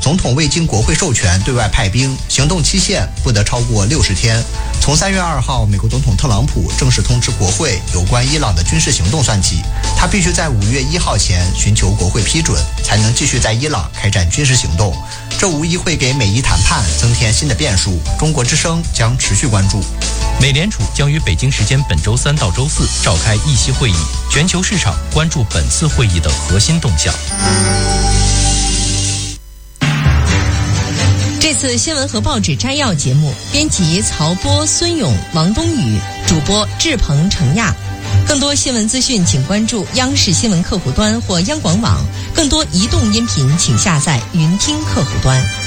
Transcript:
总统未经国会授权对外派兵，行动期限不得超过60天。从3月2号，美国总统特朗普正式通知国会有关伊朗的军事行动算起，他必须在5月1号前寻求国会批准，才能继续在伊朗开展军事行动。这无疑会给美伊谈判增添新的变数。中国之声将持续关注。 美联储将于北京时间本周3到周4召开议息会议，全球市场关注本次会议的核心动向。 这次新闻和报纸摘要节目，编辑曹波、孙勇、王冬雨，主播志鹏、程亚。更多新闻资讯，请关注央视新闻客户端或央广网。更多移动音频，请下载云听客户端。